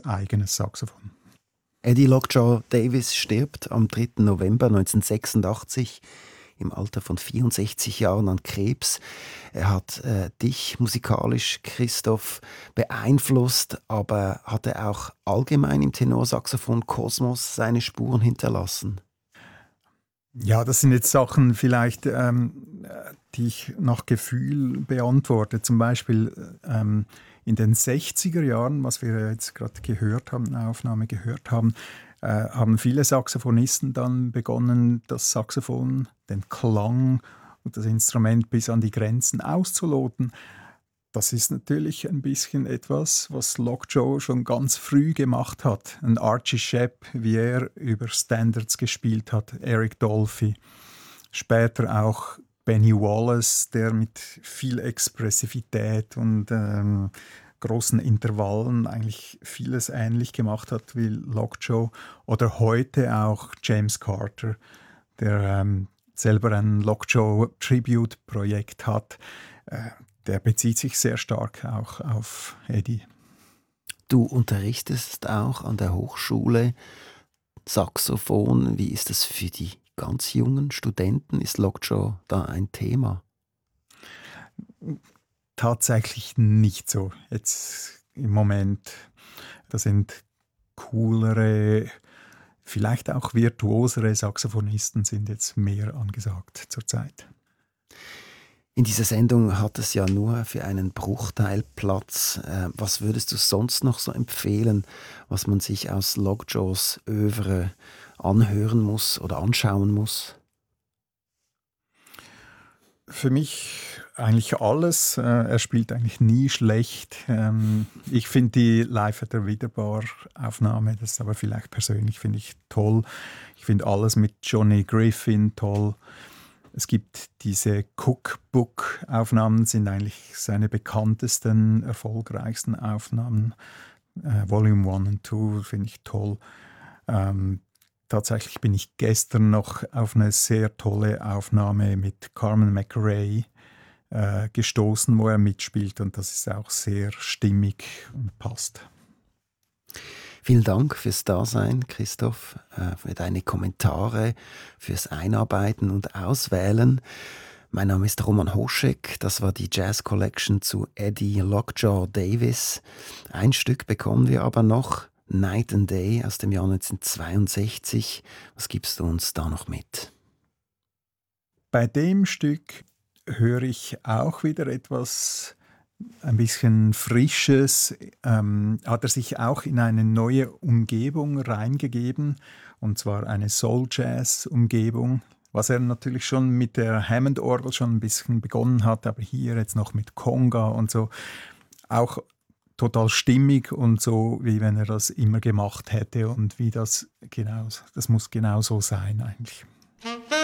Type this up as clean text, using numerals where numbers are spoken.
eigenes Saxophon. Eddie Lockjaw Davis stirbt am 3. November 1986 im Alter von 64 Jahren an Krebs. Er hat dich musikalisch, Christoph, beeinflusst, aber hat er auch allgemein im Tenorsaxophon-Kosmos seine Spuren hinterlassen? Ja, das sind jetzt Sachen vielleicht, die ich nach Gefühl beantworte. Zum Beispiel in den 60er Jahren, was wir jetzt gerade gehört haben, eine Aufnahme gehört haben, haben viele Saxophonisten dann begonnen, das Saxophon, den Klang und das Instrument bis an die Grenzen auszuloten. Das ist natürlich ein bisschen etwas, was Lockjaw schon ganz früh gemacht hat. Ein Archie Shepp, wie er über Standards gespielt hat, Eric Dolphy. Später auch Benny Wallace, der mit viel Expressivität und großen Intervallen eigentlich vieles ähnlich gemacht hat wie Lockjaw. Oder heute auch James Carter, der selber ein Lockjaw-Tribute-Projekt hat. Der bezieht sich sehr stark auch auf Eddie. Du unterrichtest auch an der Hochschule Saxophon. Wie ist das für die ganz jungen Studenten? Ist Lockjaw da ein Thema? Tatsächlich nicht so. Jetzt im Moment, da sind coolere, vielleicht auch virtuosere Saxophonisten sind jetzt mehr angesagt zurzeit. In dieser Sendung hat es ja nur für einen Bruchteil Platz. Was würdest du sonst noch so empfehlen, was man sich aus Lockjaws Œuvre anhören muss oder anschauen muss? Für mich eigentlich alles. Er spielt eigentlich nie schlecht. Ich finde die Live at the Widerbar Aufnahme, das ist aber vielleicht persönlich, finde ich toll. Ich finde alles mit Johnny Griffin toll. Es gibt diese Cookbook-Aufnahmen, sind eigentlich seine bekanntesten, erfolgreichsten Aufnahmen. Volume 1 und 2 finde ich toll. Tatsächlich bin ich gestern noch auf eine sehr tolle Aufnahme mit Carmen McRae gestoßen, wo er mitspielt, und das ist auch sehr stimmig und passt. Vielen Dank fürs Dasein, Christoph, für deine Kommentare, fürs Einarbeiten und Auswählen. Mein Name ist Roman Hoschek, das war die Jazz Collection zu Eddie Lockjaw Davis. Ein Stück bekommen wir aber noch, Night and Day aus dem Jahr 1962. Was gibst du uns da noch mit? Bei dem Stück höre ich auch wieder etwas ein bisschen Frisches, hat er sich auch in eine neue Umgebung reingegeben, und zwar eine Soul-Jazz-Umgebung, was er natürlich schon mit der Hammond-Orgel schon ein bisschen begonnen hat, aber hier jetzt noch mit Conga und so, auch total stimmig und so, wie wenn er das immer gemacht hätte, und wie das muss genau so sein eigentlich.